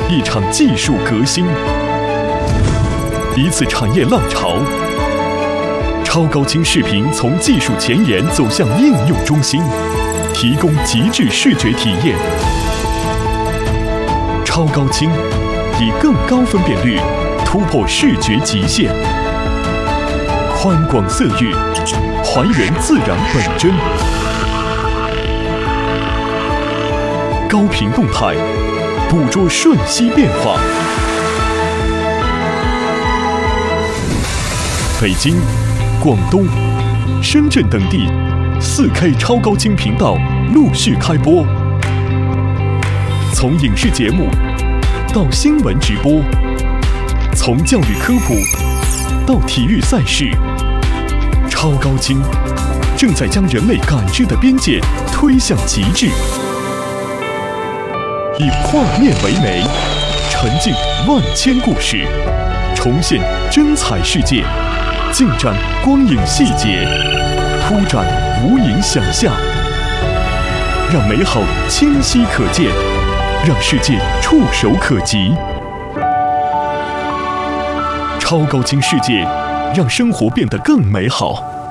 一场技术革新，一次产业浪潮。超高清视频从技术前沿走向应用中心，提供极致视觉体验。超高清以更高分辨率突破视觉极限，宽广色域还原自然本真，高频动态捕捉瞬息变化。北京、广东、深圳等地4K 超高清频道陆续开播，从影视节目到新闻直播，从教育科普到体育赛事，超高清正在将人类感知的边界推向极致。以画面为媒，沉浸万千故事，重现真彩世界，尽展光影细节，铺展无垠想象，让美好清晰可见，让世界触手可及。超高清世界，让生活变得更美好。